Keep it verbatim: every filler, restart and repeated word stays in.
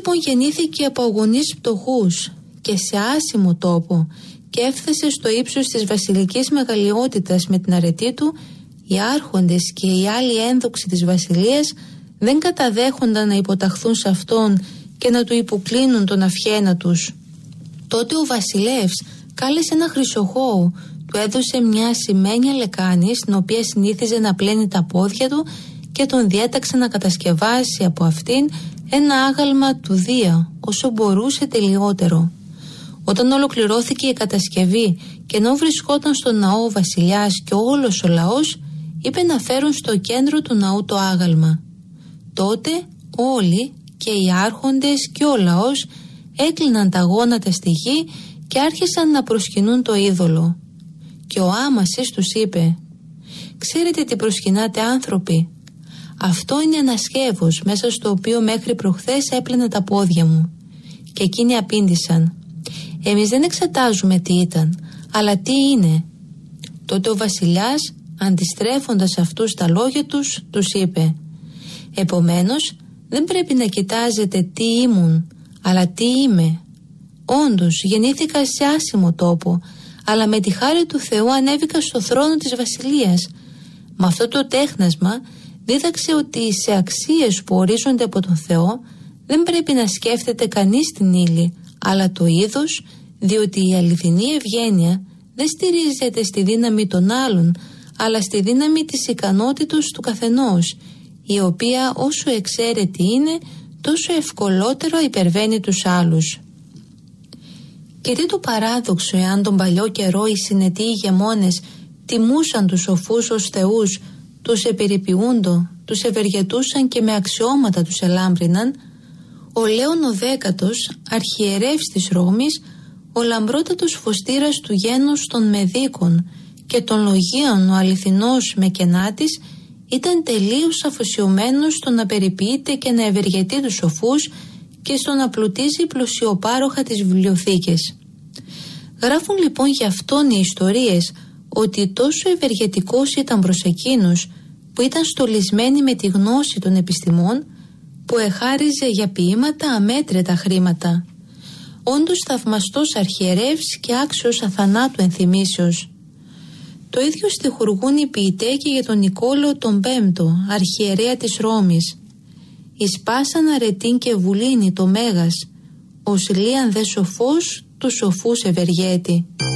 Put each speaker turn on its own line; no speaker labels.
λοιπόν γεννήθηκε από γονείς πτωχούς και σε άσημο τόπο και έφτασε στο ύψος της βασιλικής μεγαλειότητας με την αρετή του, οι άρχοντες και οι άλλοι ένδοξοι της βασιλείας δεν καταδέχονταν να υποταχθούν σε αυτόν και να του υποκλίνουν τον αυχένα τους. Τότε ο βασιλεύς κάλεσε ένα χρυσοχώου, του έδωσε μια σημαίνια λεκάνη στην οποία συνήθιζε να πλένει τα πόδια του και τον διέταξε να κατασκευάσει από αυτήν ένα άγαλμα του Δία όσο μπορούσε τελειότερο. Όταν ολοκληρώθηκε η κατασκευή και ενώ βρισκόταν στο ναό ο βασιλιάς και όλος ο λαός, είπε να φέρουν στο κέντρο του ναού το άγαλμα. Τότε όλοι και οι άρχοντες και ο λαός έκλειναν τα γόνατα στη γη και άρχισαν να προσκυνούν το είδωλο. Και ο Άμασης τους είπε: «Ξέρετε τι προσκυνάτε, άνθρωποι? Αυτό είναι ένα σκεύος μέσα στο οποίο μέχρι προχθές έπλαινα τα πόδια μου». Και εκείνοι απήντησαν: «Εμείς δεν εξετάζουμε τι ήταν, αλλά τι είναι». Τότε ο βασιλιάς, αντιστρέφοντας αυτούς τα λόγια τους, τους είπε: «Επομένως δεν πρέπει να κοιτάζετε τι ήμουν, αλλά τι είμαι. Όντως γεννήθηκα σε άσημο τόπο, αλλά με τη χάρη του Θεού ανέβηκα στο θρόνο της βασιλείας. Με αυτό το τέχνασμα δίδαξε ότι σε αξίες που ορίζονται από τον Θεό δεν πρέπει να σκέφτεται κανείς την ύλη, αλλά το είδος, διότι η αληθινή ευγένεια δεν στηρίζεται στη δύναμη των άλλων, αλλά στη δύναμη της ικανότητος του καθενός, η οποία όσο εξαίρετη είναι, τόσο ευκολότερο υπερβαίνει τους άλλους». Και τι το παράδοξο εάν τον παλιό καιρό οι συνετοί ηγεμόνες τιμούσαν τους σοφούς ως θεούς, τους επιρρηπιούντο, τους ευεργετούσαν και με αξιώματα τους ελάμπριναν. Ο Λέων ο Δέκατος, αρχιερεύς της Ρώμης, ο λαμπρότατος φωστήρας του γένους των Μεδίκων και των Λογίων ο αληθινός Μεκενάτης, ήταν τελείως αφοσιωμένος στο να περιποιείται και να ευεργετεί τους σοφούς και στο να πλουτίζει πλουσιοπάροχα τις βιβλιοθήκες. Γράφουν λοιπόν για αυτόν οι ιστορίες ότι τόσο ευεργετικός ήταν προς εκείνους που ήταν στολισμένοι με τη γνώση των επιστημών, που εχάριζε για ποίηματα αμέτρητα χρήματα. Όντως θαυμαστός αρχιερεύς και άξιος αθανάτου ενθυμίσεως. Το ίδιο στιχουργούν οι ποιητέ και για τον Νικόλαο τον Πέμπτο, αρχιερέα της Ρώμης. «Εις πάσαν αρετήν και βουλήνη το μέγας, ως λίαν δε σοφός του σοφούς ευεργέτη».